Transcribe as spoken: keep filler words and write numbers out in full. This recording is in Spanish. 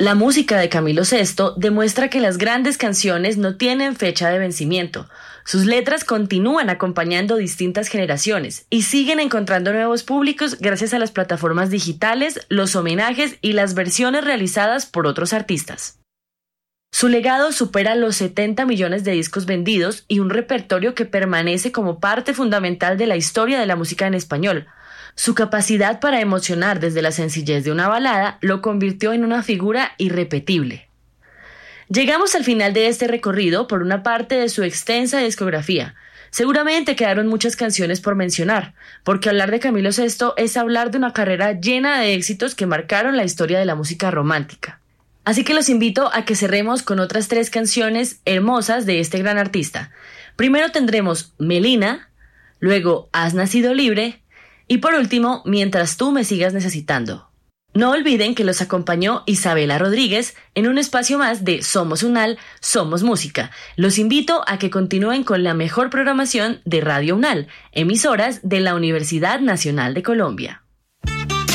La música de Camilo Sesto demuestra que las grandes canciones no tienen fecha de vencimiento. Sus letras continúan acompañando distintas generaciones y siguen encontrando nuevos públicos gracias a las plataformas digitales, los homenajes y las versiones realizadas por otros artistas. Su legado supera los setenta millones de discos vendidos y un repertorio que permanece como parte fundamental de la historia de la música en español. Su capacidad para emocionar desde la sencillez de una balada lo convirtió en una figura irrepetible. Llegamos al final de este recorrido por una parte de su extensa discografía. Seguramente quedaron muchas canciones por mencionar, porque hablar de Camilo Sesto es hablar de una carrera llena de éxitos que marcaron la historia de la música romántica. Así que los invito a que cerremos con otras tres canciones hermosas de este gran artista. Primero tendremos Melina, luego Has nacido libre, y por último, Mientras tú me sigas necesitando. No olviden que los acompañó Isabela Rodríguez en un espacio más de Somos Unal, Somos Música. Los invito a que continúen con la mejor programación de Radio Unal, emisoras de la Universidad Nacional de Colombia.